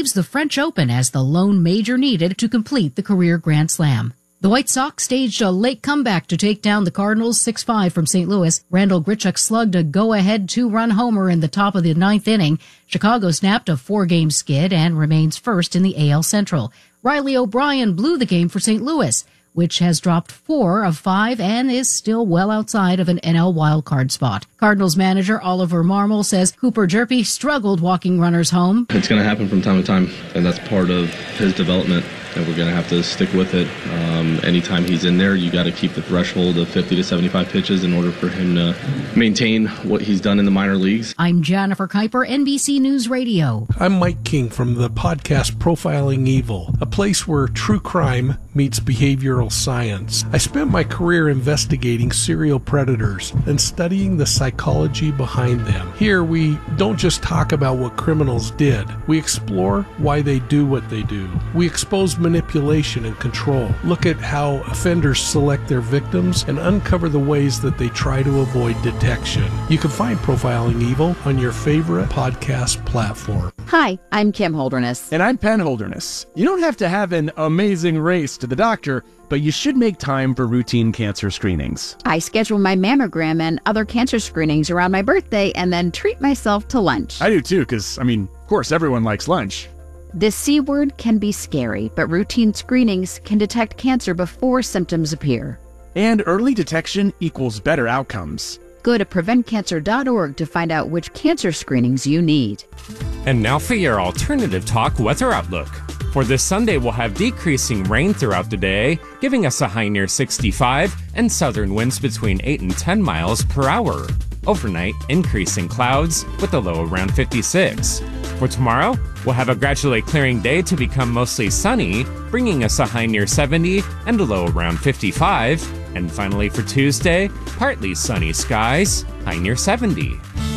used the French Open as the lone major needed to complete the career Grand Slam. The White Sox staged a late comeback to take down the Cardinals 6-5 from St. Louis. Randall Grichuk slugged a go-ahead 2-run homer in the top of the ninth inning. Chicago snapped a 4-game skid and remains first in the AL Central. Riley O'Brien blew the game for St. Louis, which has dropped 4 of 5 and is still well outside of an NL wildcard spot. Cardinals manager Oliver Marmol says Cooper Jerpy struggled walking runners home. It's going to happen from time to time, and that's part of his development, and we're going to have to stick with it. Anytime he's in there, you got to keep the threshold of 50 to 75 pitches in order for him to maintain what he's done in the minor leagues. I'm Jennifer Kuiper, NBC News Radio. I'm Mike King from the podcast Profiling Evil, a place where true crime meets behavioral science. I spent my career investigating serial predators and studying the psychology behind them. Here, we don't just talk about what criminals did. We explore why they do what they do. We expose manipulation and control, look at how offenders select their victims, and uncover the ways that they try to avoid detection. You can find Profiling Evil on your favorite podcast platform. Hi, I'm Kim Holderness. And I'm Penn Holderness. You don't have to have an amazing race to the doctor, but you should make time for routine cancer screenings. I schedule my mammogram and other cancer screenings around my birthday and then treat myself to lunch. I do too, because, of course, everyone likes lunch. The C word can be scary, but routine screenings can detect cancer before symptoms appear. And early detection equals better outcomes. Go to preventcancer.org to find out which cancer screenings you need. And now for your Alternative Talk weather outlook. For this Sunday, we'll have decreasing rain throughout the day, giving us a high near 65 and southern winds between 8 and 10 miles per hour. Overnight, increasing clouds with a low around 56. For tomorrow, we'll have a gradually clearing day to become mostly sunny, bringing us a high near 70 and a low around 55. And finally for Tuesday, partly sunny skies, high near 70.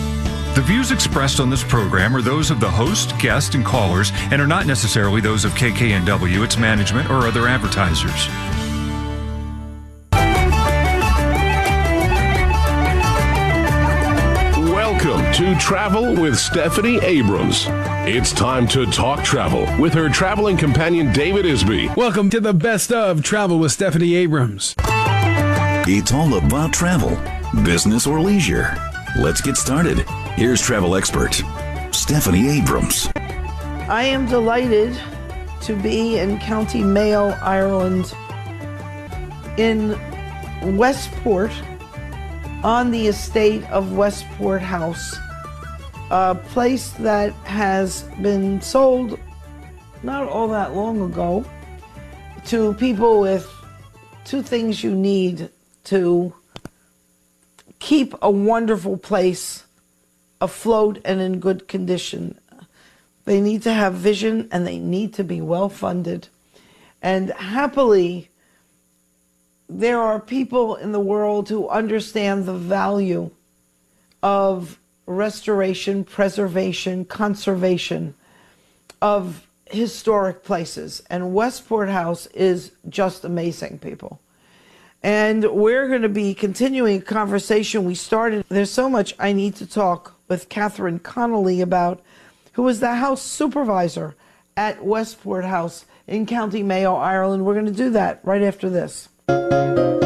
The views expressed on this program are those of the host, guest, and callers, and are not necessarily those of KKNW, its management, or other advertisers. Welcome to Travel with Stephanie Abrams. It's time to talk travel with her traveling companion, David Isby. Welcome to the best of Travel with Stephanie Abrams. It's all about travel, business or leisure. Let's get started. Here's travel expert, Stephanie Abrams. I am delighted to be in County Mayo, Ireland, in Westport, on the estate of Westport House, a place that has been sold not all that long ago to people with two things you need to keep a wonderful place afloat and in good condition. They need to have vision and they need to be well funded. And happily, there are people in the world who understand the value of restoration, preservation, conservation of historic places. And Westport House is just amazing, people. And we're going to be continuing a conversation we started. There's so much I need to talk with Catherine Connolly about, who is the house supervisor at Westport House in County Mayo, Ireland. We're going to do that right after this.